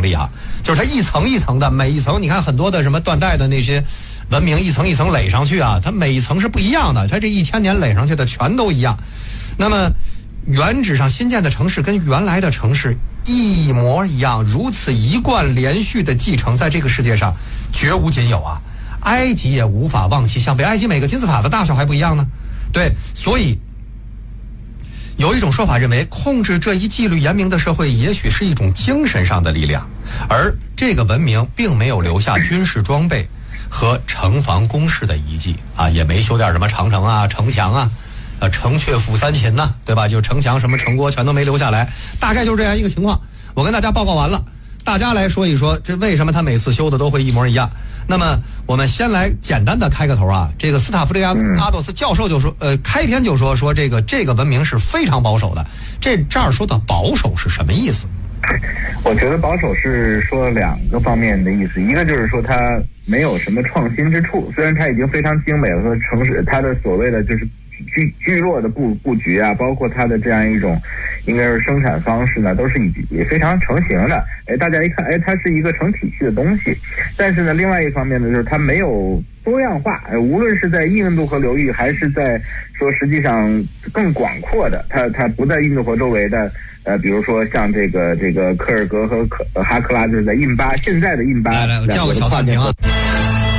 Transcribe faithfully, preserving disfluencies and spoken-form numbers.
力啊，就是它一层一层的，每一层你看很多的什么断代的那些文明一层一层垒上去啊，它每一层是不一样的，它这一千年垒上去的全都一样。那么原址上新建的城市跟原来的城市一模一样，如此一贯连续的继承，在这个世界上绝无仅有啊！埃及也无法望其项背，埃及每个金字塔的大小还不一样呢。对，所以有一种说法认为，控制这一纪律严明的社会，也许是一种精神上的力量，而这个文明并没有留下军事装备和城防工事的遗迹啊，也没修点什么长城啊、城墙啊，呃，城阙辅三秦呐，对吧？就城墙什么城郭全都没留下来，大概就是这样一个情况。我跟大家报告完了，大家来说一说，这为什么他每次修的都会一模一样？那么我们先来简单的开个头啊，这个斯塔夫利亚阿多斯教授就说，呃，开篇就说说这个这个文明是非常保守的。这这儿说的保守是什么意思？ 我觉得保守是说两个方面的意思，一个就是说它没有什么创新之处，虽然它已经非常精美了，说城市它的所谓的就是聚聚落的布布局啊，包括它的这样一种应该是生产方式呢，都是已也非常成型的。哎，大家一看，哎，它是一个成体系的东西。但是呢，另外一方面呢，就是它没有多样化，无论是在印度河流域，还是在说实际上更广阔的，它它不在印度河周围的。呃，比如说像这个这个科尔格和可哈克拉，就是在印巴现在的印巴。 来来，我叫个小暂停啊。